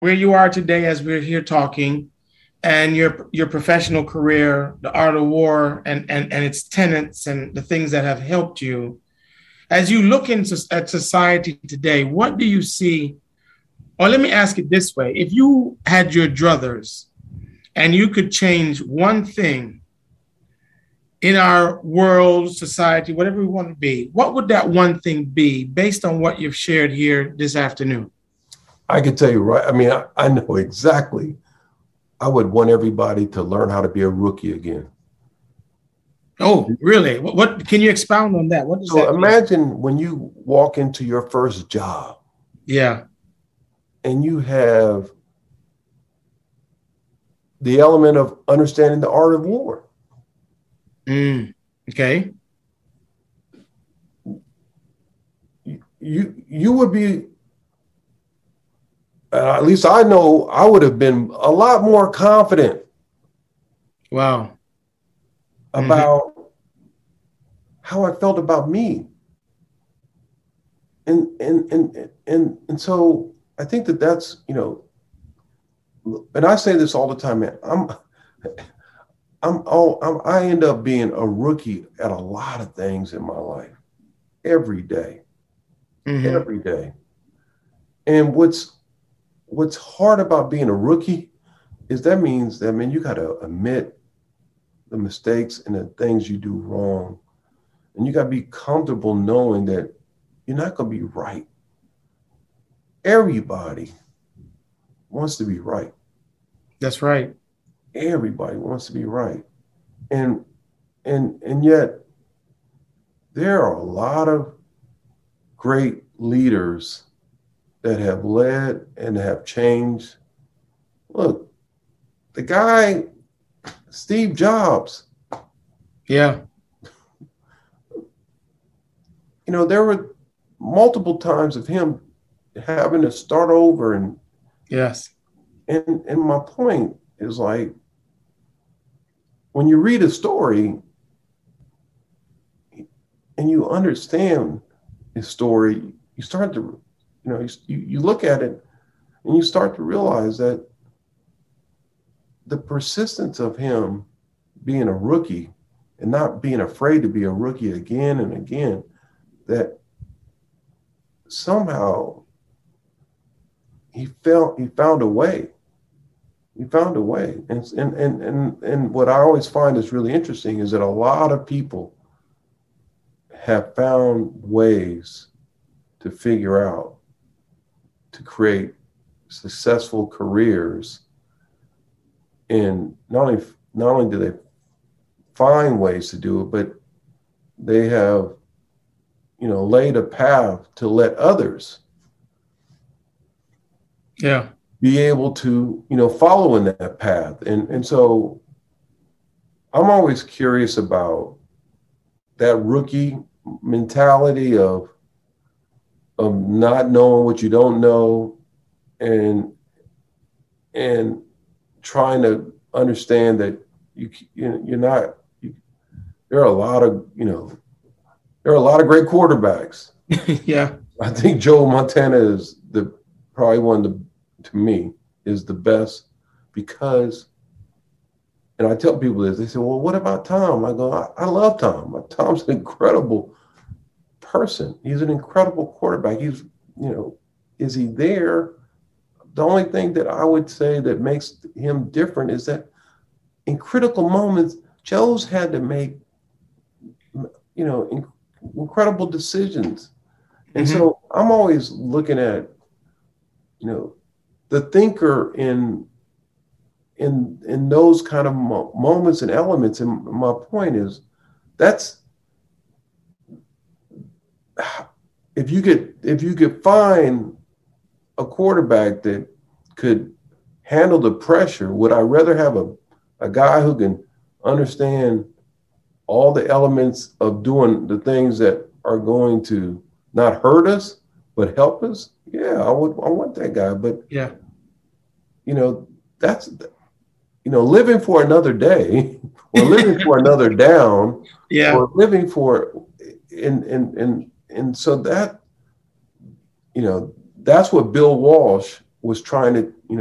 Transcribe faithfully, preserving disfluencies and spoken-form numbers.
where you are today as we're here talking, and your your professional career, the art of war, and and and its tenets and the things that have helped you, as you look into at society today, what do you see? Or let me ask it this way: if you had your druthers and you could change one thing in our world, society, whatever we want to be, what would that one thing be based on what you've shared here this afternoon? I can tell you, right? I mean, I, I know exactly. I would want everybody to learn how to be a rookie again. Oh, really? What, what can you expound on that? What does so that imagine mean? when you walk into your first job. Yeah. And you have the element of understanding the art of war. Mm, okay. You you would be, uh, at least I know I would have been a lot more confident. Wow. About mm-hmm. how I felt about me. And and and and and so I think that that's, you know, and I say this all the time, man. I'm I'm oh I'm, I end up being a rookie at a lot of things in my life, every day, mm-hmm. every day. And what's what's hard about being a rookie is that means that, man, you got to admit the mistakes and the things you do wrong, and you got to be comfortable knowing that you're not going to be right. Everybody wants to be right. That's right. Everybody wants to be right. And and and yet there are a lot of great leaders that have led and have changed. Look, the guy, Steve Jobs. Yeah. You know, there were multiple times of him having to start over, and yes. And and my point is, like, when you read a story and you understand his story, you start to, you know, you, you look at it and you start to realize that the persistence of him being a rookie and not being afraid to be a rookie again and again, that somehow he felt he found a way. He found a way. And, and, and, and, and what I always find is really interesting is that a lot of people have found ways to figure out, to create successful careers. And not only, not only do they find ways to do it, but they have, you know, laid a path to let others yeah. be able to, you know, follow in that path. And and so I'm always curious about that rookie mentality of of not knowing what you don't know, and and trying to understand that you you're not you, there are a lot of, you know, there are a lot of great quarterbacks. Yeah. I think Joe Montana is the probably one of the, to me, is the best, because, and I tell people this, they say, well, what about Tom? I go, I, I love Tom. Tom's an incredible person. He's an incredible quarterback. He's, you know, is he there? The only thing that I would say that makes him different is that in critical moments, Joe's had to make, you know, in, incredible decisions. And mm-hmm. so I'm always looking at, you know, the thinker in in in those kind of mo- moments and elements. And my point is, that's, if you could if you could find a quarterback that could handle the pressure, would I rather have a, a guy who can understand all the elements of doing the things that are going to not hurt us but help us? Yeah, I would. I want that guy. But yeah, you know, that's, you know, living for another day, or living for another down, yeah, or living for, and and and and so that, you know, that's what Bill Walsh was trying to, you know,